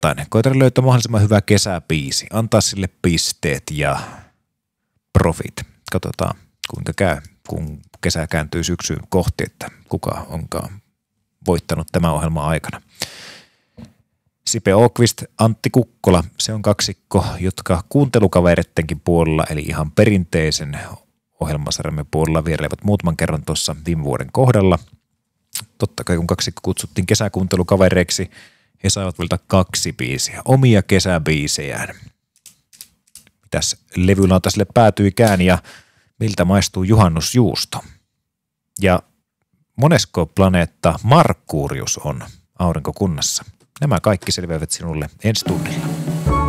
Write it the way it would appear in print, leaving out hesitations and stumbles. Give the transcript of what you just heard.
viikoittain. Koita löytää mahdollisimman hyvä kesäbiisi, antaa sille pisteet ja profit. Katsotaan kuinka käy, kun kesä kääntyy syksyyn kohti, että kuka onkaan voittanut tämän ohjelman aikana. Sipe Åqvist, Antti Kukkola, se on kaksikko, jotka kuuntelukaverittenkin puolella, eli ihan perinteisen ohjelmasarjamme puolella vierailevat muutaman kerran tuossa viime vuoden kohdalla. Totta kai kun kaksikko kutsuttiin kesäkuuntelukavereiksi, he saivat valita 2 biisiä, omia kesäbiisejään. Mitäs levylautaselle päätyikään ja miltä maistuu juhannusjuusto? Ja monesko planeetta Markurius on aurinkokunnassa? Nämä kaikki selviävät sinulle ensi tunnilla.